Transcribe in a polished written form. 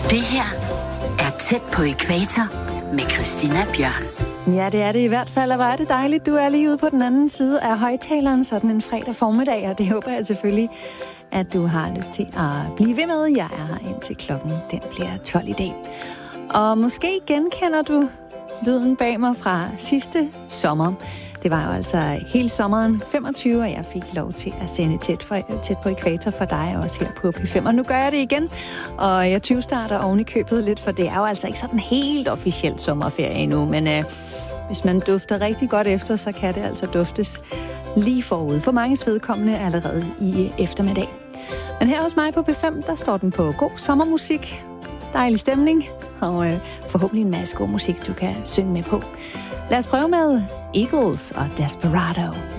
Det her er Tæt på ækvator med Christina Bjørn. Ja, det er det i hvert fald, og hvor er det dejligt. Du er lige ude på den anden side af højtaleren sådan en fredag formiddag, og det håber jeg selvfølgelig, at du har lyst til at blive ved med. Jeg er her indtil klokken, den bliver 12 i dag. Og måske genkender du lyden bag mig fra sidste sommer. Det var jo altså hele sommeren 25, og jeg fik lov til at sende tæt på ækvator for dig også her på P5. Og nu gør jeg det igen, og jeg 20-starter oven i købet lidt, for det er jo altså ikke sådan helt officielt sommerferie endnu. Men hvis man dufter rigtig godt efter, så kan det altså duftes lige forud. For manges vedkommende allerede i eftermiddag. Men her hos mig på P5, der står den på god sommermusik, dejlig stemning, og forhåbentlig en masse god musik, du kan synge med på. Lad os prøve med Eagles og Desperado.